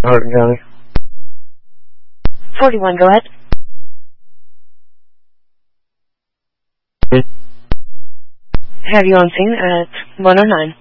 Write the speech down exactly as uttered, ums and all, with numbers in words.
Hardin County. forty-one, go ahead. Have you on scene at one oh nine.